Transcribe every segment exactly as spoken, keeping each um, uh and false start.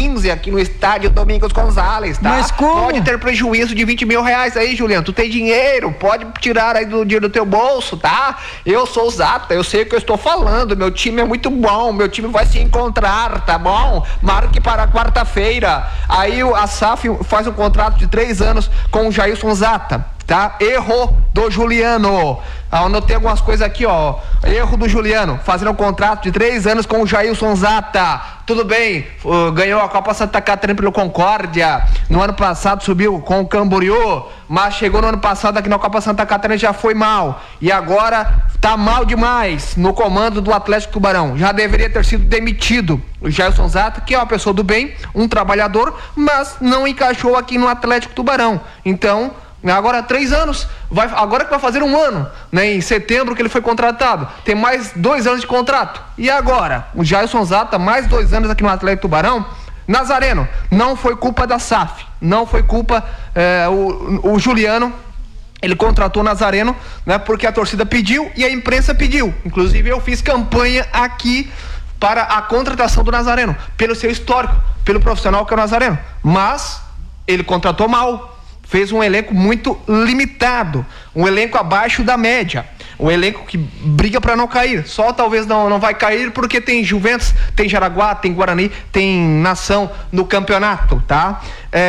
quinze aqui no estádio Domingos Gonzalez, tá? Mas como? Pode ter prejuízo de vinte mil reais aí, Juliano. Tu tem dinheiro, pode tirar aí do dinheiro do teu bolso, tá? Eu sou o Zata, eu sei o que eu estou falando. Meu time é muito bom, meu time vai se encontrar, tá bom? Marque para quarta-feira. Aí a S A F faz um contrato de três anos com o Jailson Zata, tá? Erro do Juliano. Ah, anotei algumas coisas aqui, ó. Erro do Juliano, fazendo um contrato de três anos com o Jailson Zata. Tudo bem, uh, ganhou a Copa Santa Catarina pelo Concórdia. No ano passado subiu com o Camboriú, mas chegou no ano passado aqui na Copa Santa Catarina e já foi mal. E agora tá mal demais no comando do Atlético Tubarão. Já deveria ter sido demitido o Jailson Zata, que é uma pessoa do bem, um trabalhador, mas não encaixou aqui no Atlético Tubarão. Então, agora três anos, vai, agora que vai fazer um ano, né? Em setembro que ele foi contratado, tem mais dois anos de contrato. E agora, o Jailson Zata, mais dois anos aqui no Atlético Tubarão. Nazareno, não foi culpa da S A F, não foi culpa, é, o, o Juliano, ele contratou o Nazareno, né? Porque a torcida pediu e a imprensa pediu. Inclusive eu fiz campanha aqui para a contratação do Nazareno, pelo seu histórico, pelo profissional que é o Nazareno. Mas ele contratou mal. Fez um elenco muito limitado, um elenco abaixo da média, um elenco que briga para não cair. Só talvez não, não vai cair porque tem Juventus, tem Jaraguá, tem Guarani, tem Nação no campeonato, tá?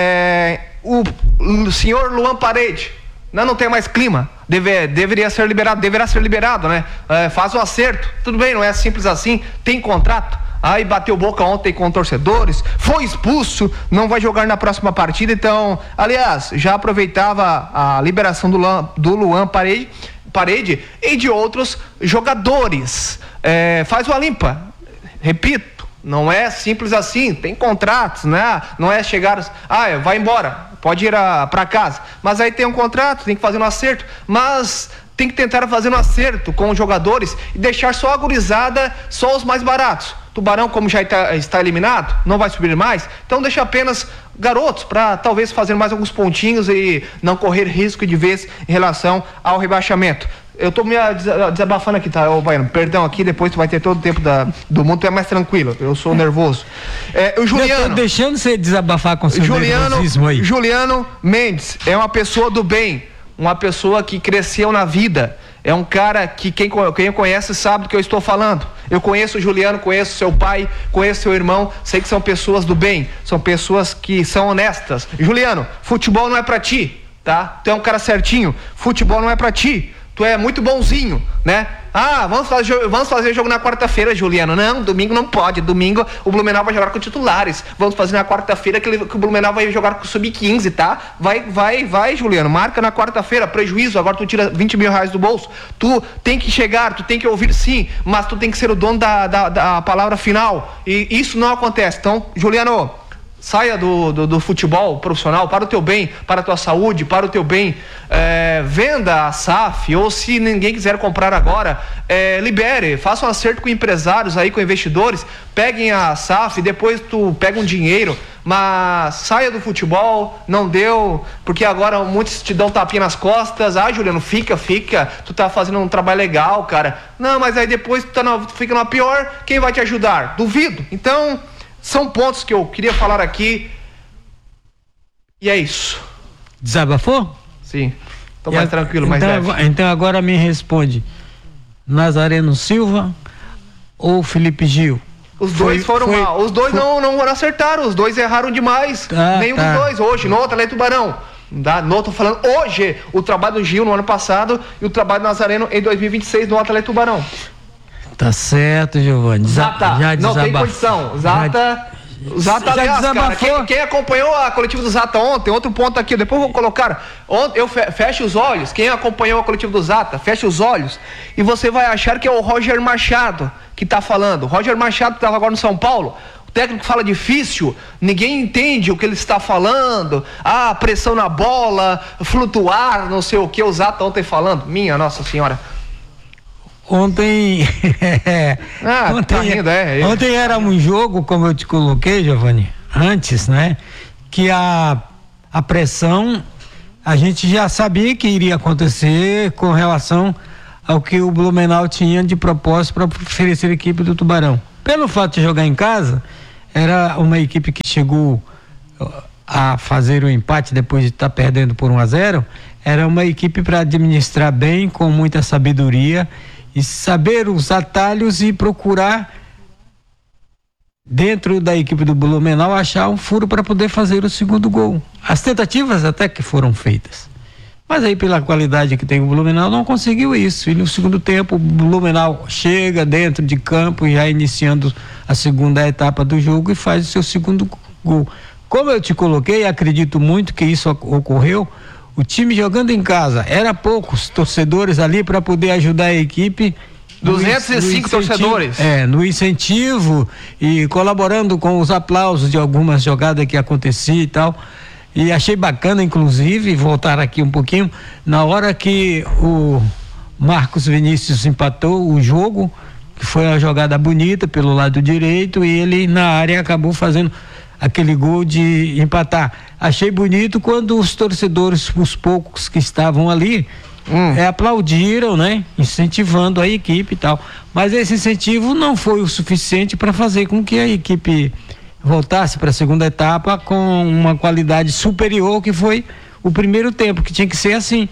É, o, o senhor Luan Parede, não, não tem mais clima, deve, deveria ser liberado, deverá ser liberado, né? É, faz o acerto, tudo bem, não é simples assim, tem contrato. Aí bateu boca ontem com torcedores, foi expulso, não vai jogar na próxima partida. Então, aliás, já aproveitava a liberação do Luan, do Luan Parede, Parede e de outros jogadores. É, faz uma limpa, repito, não é simples assim, tem contratos, né? Não é chegar, ah, vai embora, pode ir para casa, mas aí tem um contrato, tem que fazer um acerto, mas tem que tentar fazer um acerto com os jogadores e deixar só a gurizada, só os mais baratos. Tubarão, como já está, está eliminado, não vai subir mais, então deixa apenas garotos para talvez fazer mais alguns pontinhos e não correr risco de vez em relação ao rebaixamento. Eu tô me desabafando aqui, tá, ô Baiano? Perdão aqui, depois tu vai ter todo o tempo da, do mundo, tu é mais tranquilo, eu sou nervoso. É, o Juliano... Eu tô deixando você desabafar com seu Juliano, nervosismo aí. Juliano Mendes é uma pessoa do bem, uma pessoa que cresceu na vida. É um cara que quem, quem conhece sabe do que eu estou falando. Eu conheço o Juliano, conheço seu pai, conheço seu irmão, sei que são pessoas do bem, são pessoas que são honestas. Juliano, futebol não é pra ti, tá? Tu é um cara certinho, futebol não é pra ti. Tu é muito bonzinho, né? Ah, vamos fazer, vamos fazer jogo na quarta-feira, Juliano. Não, domingo não pode. Domingo o Blumenau vai jogar com titulares. Vamos fazer na quarta-feira que, que o Blumenau vai jogar com o sub quinze, tá? Vai, vai, vai, Juliano. Marca na quarta-feira. Prejuízo, agora tu tira vinte mil reais do bolso. Tu tem que chegar, tu tem que ouvir sim, mas tu tem que ser o dono da, da, da palavra final. E isso não acontece. Então, Juliano, saia do, do, do futebol profissional para o teu bem, para a tua saúde, para o teu bem. É, venda a S A F, ou se ninguém quiser comprar agora, é, libere, faça um acerto com empresários aí, com investidores, peguem a S A F, depois tu pega um dinheiro, mas saia do futebol, não deu, porque agora muitos te dão tapinha nas costas. Ah, Juliano, fica, fica, tu tá fazendo um trabalho legal, cara. Não, mas aí depois tu, tá na, tu fica na pior, quem vai te ajudar? Duvido. Então, são pontos que eu queria falar aqui. E é isso. Desabafou? Sim. Tô mais a, tranquilo, mais então, leve. Então agora me responde. Nazareno Silva ou Felipe Gil? Os dois foi, foram foi, mal. Os dois foi... não, não acertaram. Os dois erraram demais. Ah, Nenhum tá. dos dois. Hoje, no Atlético Tubarão. Da, no, tô falando hoje. O trabalho do Gil no ano passado e o trabalho do Nazareno em dois mil e vinte e seis no Atlético Tubarão. Tá certo, Giovanni. Zata, já não tem condição. Zata, já, Zata, já aliás, cara, quem, quem acompanhou a coletiva do Zata ontem, outro ponto aqui, depois eu vou colocar. Ontem, eu fe, feche os olhos. Quem acompanhou a coletiva do Zata, feche os olhos e você vai achar que é o Roger Machado que tá falando. Roger Machado estava agora no São Paulo. O técnico fala difícil, ninguém entende o que ele está falando. Ah, pressão na bola, flutuar, não sei o que o Zata ontem falando. Minha Nossa Senhora. Ontem, ah, ontem, tá rindo, é, ontem era um jogo, como eu te coloquei, Giovanni, antes, né? Que a, a pressão, a gente já sabia que iria acontecer com relação ao que o Blumenau tinha de propósito para oferecer a equipe do Tubarão. Pelo fato de jogar em casa, era uma equipe que chegou a fazer o empate depois de estar tá perdendo por um a zero. Era uma equipe para administrar bem, com muita sabedoria e saber os atalhos e procurar, dentro da equipe do Blumenau, achar um furo para poder fazer o segundo gol. As tentativas até que foram feitas, mas aí pela qualidade que tem o Blumenau não conseguiu isso, e no segundo tempo o Blumenau chega dentro de campo, já iniciando a segunda etapa do jogo, e faz o seu segundo gol. Como eu te coloquei, acredito muito que isso ocorreu, o time jogando em casa, era poucos torcedores ali para poder ajudar a equipe. duzentos e cinco torcedores. É, no incentivo e colaborando com os aplausos de algumas jogadas que aconteciam e tal. E achei bacana, inclusive, voltar aqui um pouquinho, na hora que o Marcos Vinícius empatou o jogo, que foi uma jogada bonita pelo lado direito, e ele na área acabou fazendo aquele gol de empatar. Achei bonito quando os torcedores, os poucos que estavam ali, Hum. É, aplaudiram, né? Incentivando a equipe e tal. Mas esse incentivo não foi o suficiente para fazer com que a equipe voltasse para a segunda etapa com uma qualidade superior, que foi o primeiro tempo, que tinha que ser assim.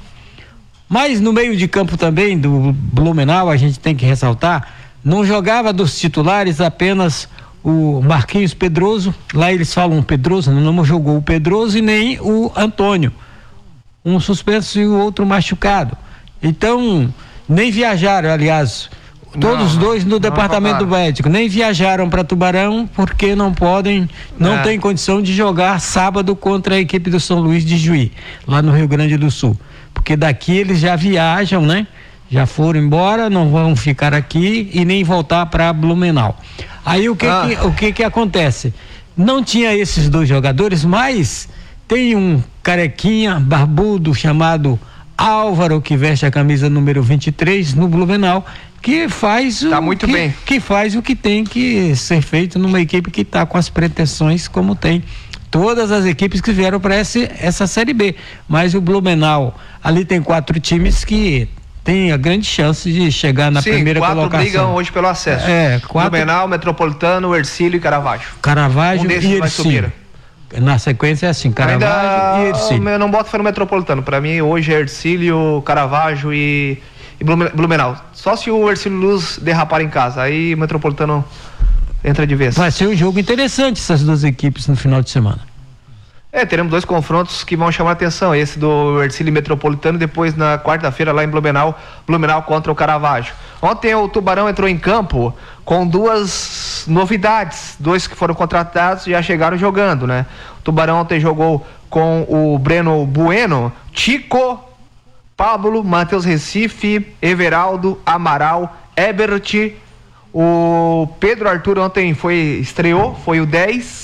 Mas no meio de campo também do Blumenau, a gente tem que ressaltar, não jogava dos titulares apenas o Marquinhos Pedroso. Lá eles falam Pedroso, não jogou o Pedroso e nem o Antônio. Um suspenso e o outro machucado. Então, nem viajaram, aliás, todos os dois no departamento médico, nem viajaram para Tubarão, porque não podem, não é. tem condição de jogar sábado contra a equipe do São Luís de Juí, lá no Rio Grande do Sul. Porque daqui eles já viajam, né? Já foram embora, não vão ficar aqui e nem voltar para Blumenau. Aí o que, ah. que, o que que acontece? Não tinha esses dois jogadores, mas tem um carequinha barbudo chamado Álvaro, que veste a camisa número vinte e três no Blumenau, que faz o tá muito que, bem. que faz o que tem que ser feito numa equipe que está com as pretensões como tem todas as equipes que vieram para essa Série B. Mas o Blumenau, ali tem quatro times que tem a grande chance de chegar na Sim, primeira quatro colocação. brigam hoje pelo acesso. É, quatro. Blumenau, Metropolitano, Ercílio e Caravaggio. Caravaggio um e Ercílio. Na sequência é assim, Caravaggio e Ercílio. Eu não boto fé no Metropolitano. Para mim, hoje é Ercílio, Caravaggio e, e Blumenau. Só se o Ercílio Luz derrapar em casa. Aí o Metropolitano entra de vez. Vai ser um jogo interessante essas duas equipes no final de semana. É, teremos dois confrontos que vão chamar a atenção. Esse do Ercílio Metropolitano, depois na quarta-feira lá em Blumenau, Blumenau contra o Caravaggio. Ontem o Tubarão entrou em campo com duas novidades. Dois que foram contratados e já chegaram jogando, né? O Tubarão ontem jogou com o Breno Bueno, Chico, Pablo, Matheus Recife, Everaldo, Amaral, Ebert. O Pedro Arthur ontem foi, estreou, foi o dez.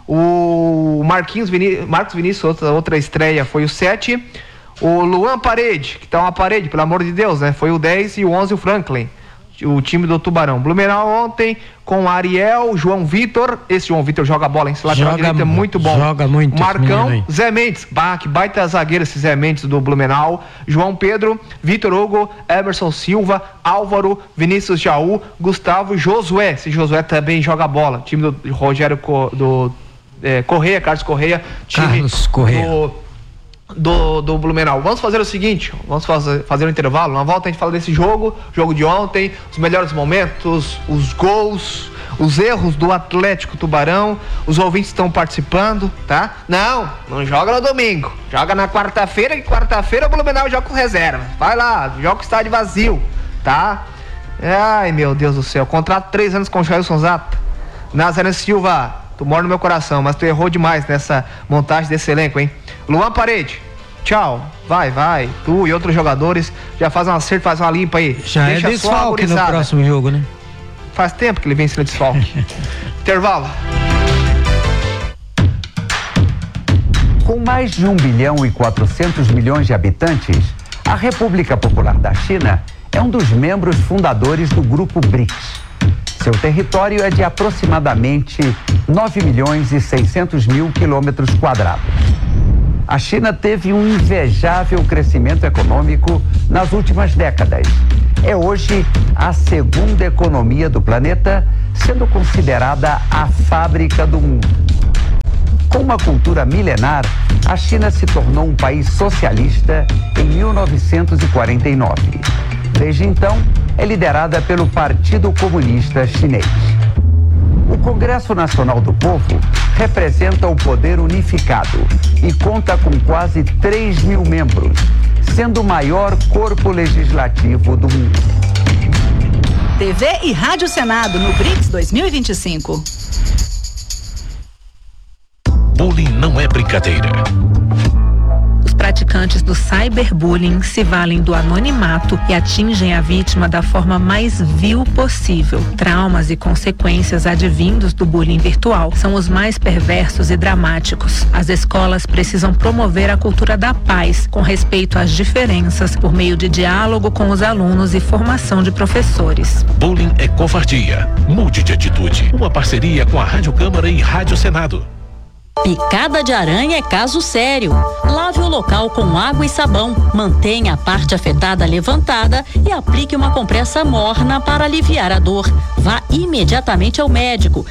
O Marquinhos Viní- Marcos Vinícius, outra, outra estreia, foi o sete. O Luan Parede, que tá uma parede, pelo amor de Deus, né? Foi o dez, e o onze, o Franklin, o time do Tubarão. Blumenau ontem com Ariel, João Vitor. Esse João Vitor joga bola, hein? Esse lateral direito é muito bom. Joga muito. Marcão, Zé Mendes, bah, que baita zagueiro esse Zé Mendes do Blumenau. João Pedro, Vitor Hugo, Emerson Silva, Álvaro, Vinícius Jaú, Gustavo, Josué. Esse Josué também joga bola. Time do Rogério Co, do É, Correia, Carlos Correia, time Carlos Correia. Do, do, do Blumenau. Vamos fazer o seguinte, vamos fazer, fazer um intervalo, na volta a gente fala desse jogo, jogo de ontem, os melhores momentos, os gols, os erros do Atlético Tubarão, os ouvintes estão participando, tá? Não, não joga no domingo, joga na quarta-feira, que quarta-feira o Blumenau joga com reserva. Vai lá, joga com o estádio vazio, tá? Ai, meu Deus do céu, contrato três anos com o Jailson Zata. Nazaré Silva, tu mora no meu coração, mas tu errou demais nessa montagem desse elenco, hein? Luan Parede, tchau, vai, vai. Tu e outros jogadores já fazem um acerto, faz uma limpa aí. Já Deixa é desfalque no próximo jogo, né? Faz tempo que ele vem sendo desfalque. Intervalo. Com mais de um bilhão e quatrocentos milhões de habitantes, a República Popular da China é um dos membros fundadores do Grupo BRICS. Seu território é de aproximadamente nove milhões e seiscentos mil quilômetros quadrados. A China teve um invejável crescimento econômico nas últimas décadas. É hoje a segunda economia do planeta, sendo considerada a fábrica do mundo. Com uma cultura milenar, a China se tornou um país socialista em mil novecentos e quarenta e nove. Desde então, é liderada pelo Partido Comunista Chinês. O Congresso Nacional do Povo representa o poder unificado e conta com quase três mil membros, sendo o maior corpo legislativo do mundo. T V e Rádio Senado no BRICS dois mil e vinte e cinco. Bullying não é brincadeira. Os praticantes do cyberbullying se valem do anonimato e atingem a vítima da forma mais vil possível. Traumas e consequências advindos do bullying virtual são os mais perversos e dramáticos. As escolas precisam promover a cultura da paz, com respeito às diferenças, por meio de diálogo com os alunos e formação de professores. Bullying é covardia. Mude de atitude. Uma parceria com a Rádio Câmara e Rádio Senado. Picada de aranha é caso sério. Lave o local com água e sabão. Mantenha a parte afetada levantada e aplique uma compressa morna para aliviar a dor. Vá imediatamente ao médico